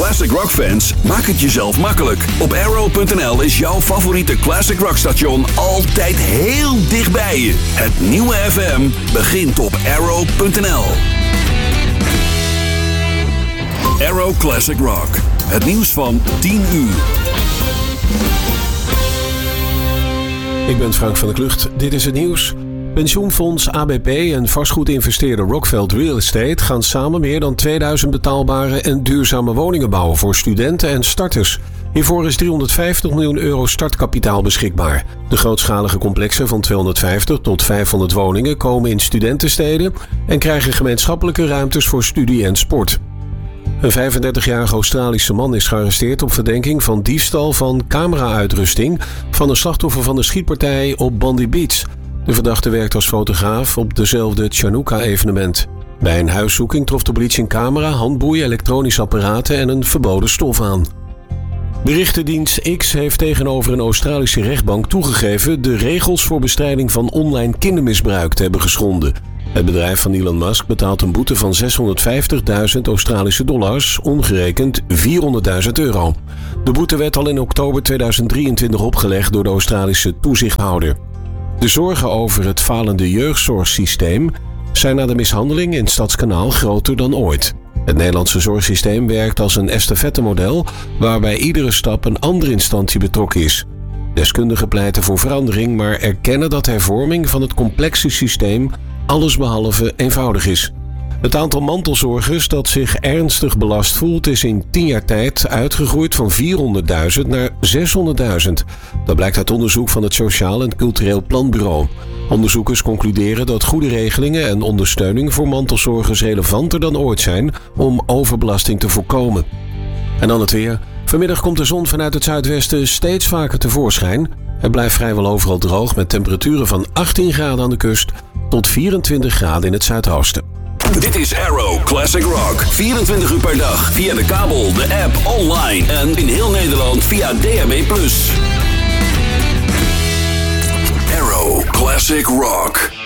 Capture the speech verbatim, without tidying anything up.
Classic Rock fans, maak het jezelf makkelijk. Op Arrow punt n l is jouw favoriete Classic Rock station altijd heel dichtbij je. Het nieuwe F M begint op Arrow punt n l. Arrow Classic Rock. Het nieuws van tien uur. Ik ben Frank van der Klucht. Dit is het nieuws. Pensioenfonds A B P en vastgoedinvesteerder Rockveld Real Estate gaan samen meer dan tweeduizend betaalbare en duurzame woningen bouwen voor studenten en starters. Hiervoor is driehonderdvijftig miljoen euro startkapitaal beschikbaar. De grootschalige complexen van tweehonderdvijftig tot vijfhonderd woningen komen in studentensteden en krijgen gemeenschappelijke ruimtes voor studie en sport. Een vijfendertigjarige Australische man is gearresteerd op verdenking van diefstal van camera-uitrusting van een slachtoffer van de schietpartij op Bondi Beach. De verdachte werkt als fotograaf op dezelfde Chanukka-evenement. Bij een huiszoeking trof de politie een camera, handboeien, elektronische apparaten en een verboden stof aan. Berichtendienst X heeft tegenover een Australische rechtbank toegegeven de regels voor bestrijding van online kindermisbruik te hebben geschonden. Het bedrijf van Elon Musk betaalt een boete van zeshonderdvijftigduizend Australische dollars, omgerekend vierhonderdduizend euro. De boete werd al in oktober tweeduizend drieëntwintig opgelegd door de Australische toezichthouder. De zorgen over het falende jeugdzorgsysteem zijn na de mishandeling in Stadskanaal groter dan ooit. Het Nederlandse zorgsysteem werkt als een estafettemodel waarbij iedere stap een andere instantie betrokken is. Deskundigen pleiten voor verandering, maar erkennen dat hervorming van het complexe systeem allesbehalve eenvoudig is. Het aantal mantelzorgers dat zich ernstig belast voelt is in tien jaar tijd uitgegroeid van vierhonderdduizend naar zeshonderdduizend. Dat blijkt uit onderzoek van het Sociaal en Cultureel Planbureau. Onderzoekers concluderen dat goede regelingen en ondersteuning voor mantelzorgers relevanter dan ooit zijn om overbelasting te voorkomen. En dan het weer. Vanmiddag komt de zon vanuit het zuidwesten steeds vaker tevoorschijn. Het blijft vrijwel overal droog met temperaturen van achttien graden aan de kust tot vierentwintig graden in het zuidoosten. Dit is Arrow Classic Rock. vierentwintig uur per dag via de kabel, de app, online en in heel Nederland via D A B plus. Arrow Classic Rock.